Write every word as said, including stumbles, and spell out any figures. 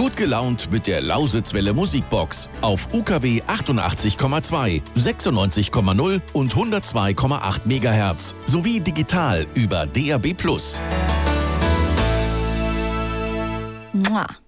Gut gelaunt mit der Lausitzwelle Musikbox auf U K W achtundachtzig Komma zwei, sechsundneunzig Komma null und hundertzwei Komma acht Megahertz sowie digital über D A B plus. Mua.